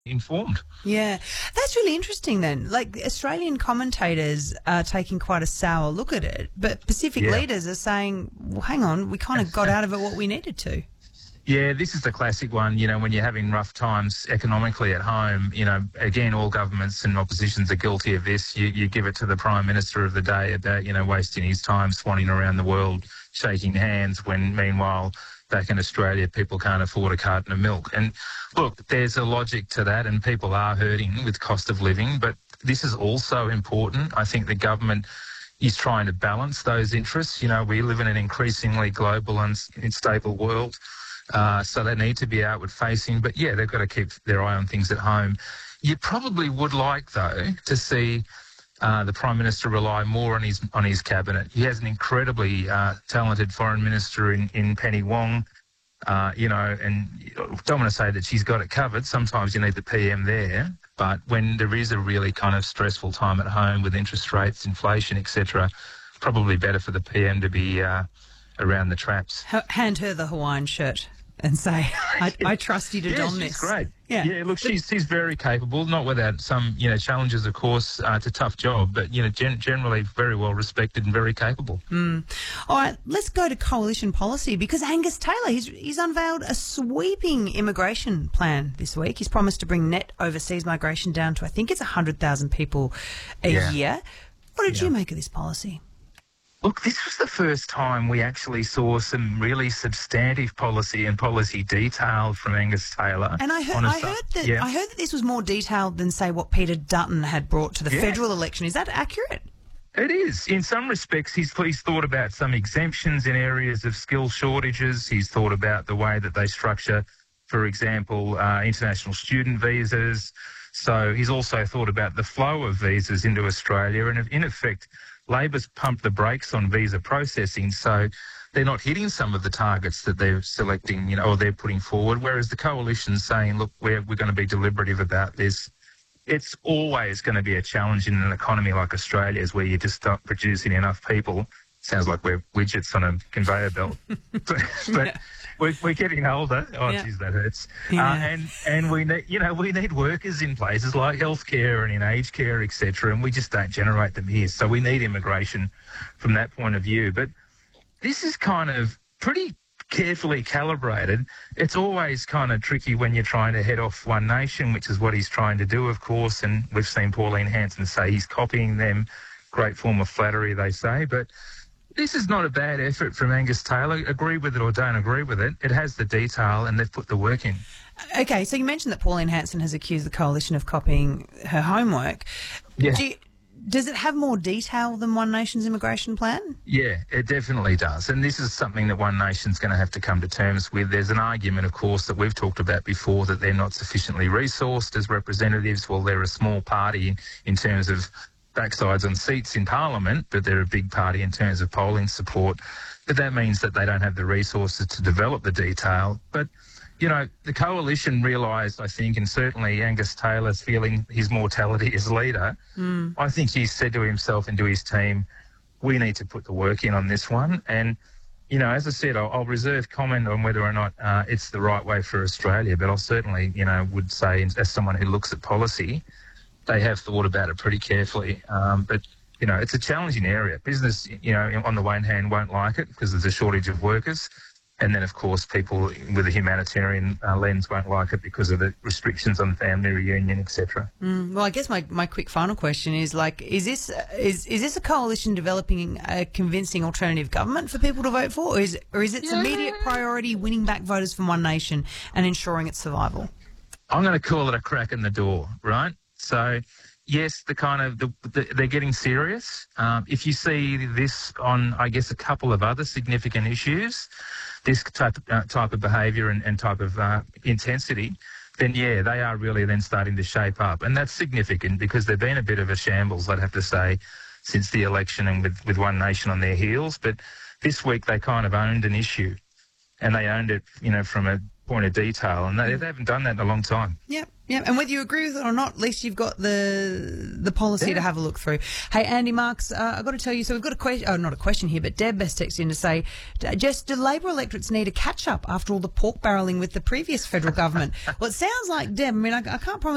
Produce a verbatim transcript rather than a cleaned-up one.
informed. Yeah, that's really interesting then. Like, Australian commentators are taking quite a sour look at it, but Pacific Yeah. leaders are saying, well, hang on, we kind of got out of it what we needed to. Yeah, this is the classic one, you know, when you're having rough times economically at home, you know, again, all governments and oppositions are guilty of this. You, you give it to the Prime Minister of the day about, you know, wasting his time swanning around the world, shaking hands, when meanwhile back in Australia people can't afford a carton of milk. And look, there's a logic to that, and people are hurting with cost of living, but this is also important. I think the government is trying to balance those interests. You know, we live in an increasingly global and unstable world. Uh, so they need to be outward facing, but yeah, they've got to keep their eye on things at home. You probably would like, though, to see uh, the Prime Minister rely more on his on his cabinet. He has an incredibly uh, talented foreign minister in, in Penny Wong, uh, you know, and don't want to say that she's got it covered. Sometimes you need the P M there, but when there is a really kind of stressful time at home with interest rates, inflation, et cetera, probably better for the P M to be uh, around the traps. H- hand her the Hawaiian shirt and say, I, I trust you to yeah, don she's this. great. Yeah, yeah. Look, she's she's very capable. Not without some, you know, challenges. Of course, uh, it's a tough job, but you know, gen- generally very well respected and very capable. Mm. All right, let's go to coalition policy, because Angus Taylor, he's he's unveiled a sweeping immigration plan this week. He's promised to bring net overseas migration down to, I think it's a hundred thousand people a Yeah. year. What did Yeah. you make of this policy? Look, this was the first time we actually saw some really substantive policy and policy detail from Angus Taylor. And I heard, on a I sub- heard that yeah. I heard that this was more detailed than, say, what Peter Dutton had brought to the Yeah. federal election. Is that accurate? It is. In some respects, he's, he's thought about some exemptions in areas of skill shortages. He's thought about the way that they structure, for example, uh, international student visas. So he's also thought about the flow of visas into Australia. And in effect, Labor's pumped the brakes on visa processing, so they're not hitting some of the targets that they're selecting, you know, or they're putting forward, whereas the coalition's saying, look, we're, we're going to be deliberative about this. It's always going to be a challenge in an economy like Australia's, where you just start producing enough people. Sounds like we're widgets on a conveyor belt. but but Yeah. we're, we're getting older. Oh, Yeah. geez, that hurts. Yeah. Uh, and and we need, you know, we need workers in places like healthcare and in aged care, et cetera, and we just don't generate them here. So we need immigration from that point of view. But this is kind of pretty carefully calibrated. It's always kind of tricky when you're trying to head off One Nation, which is what he's trying to do, of course, and we've seen Pauline Hanson say he's copying them. Great form of flattery, they say, but this is not a bad effort from Angus Taylor. Agree with it or don't agree with it. It has the detail and they've put the work in. Okay, so you mentioned that Pauline Hanson has accused the coalition of copying her homework. Yeah. Do you, does it have more detail than One Nation's immigration plan? Yeah, it definitely does. And this is something that One Nation's going to have to come to terms with. There's an argument, of course, that we've talked about before, that they're not sufficiently resourced as representatives. Well, they're a small party in terms of backsides on seats in Parliament, but they're a big party in terms of polling support. But that means that they don't have the resources to develop the detail. But, you know, the coalition realised, I think, and certainly Angus Taylor's feeling his mortality as leader, mm. I think he said to himself and to his team, we need to put the work in on this one. And, you know, as I said, I'll, I'll reserve comment on whether or not uh, it's the right way for Australia, but I'll certainly, you know, would say, as someone who looks at policy, they have thought about it pretty carefully. Um, but, you know, it's a challenging area. Business, you know, on the one hand won't like it because there's a shortage of workers. And then, of course, people with a humanitarian uh, lens won't like it because of the restrictions on family reunion, et cetera. Mm, well, I guess my, my quick final question is, like, is this is is this a coalition developing a convincing alternative government for people to vote for, or is or is its Yeah. immediate priority winning back voters from One Nation and ensuring its survival? I'm going to call it a crack in the door, right? So, yes, the kind of the, the, they're getting serious. Um, if you see this on, I guess, a couple of other significant issues, this type uh, type of behaviour and, and type of uh, intensity, then yeah, they are really then starting to shape up, and that's significant because they've been a bit of a shambles, I'd have to say, since the election and with, with One Nation on their heels. But this week they kind of owned an issue, and they owned it, you know, from a point of detail, and they, they haven't done that in a long time. Yep, yep. And whether you agree with it or not, at least you've got the the policy Yeah. to have a look through. Hey, Andy Marks, uh, I've got to tell you, so we've got a question, oh, not a question here, but Deb has texted in to say, d- just do Labor electorates need a catch-up after all the pork barrelling with the previous federal government? Well, it sounds like, Deb, I mean, I, I can't promise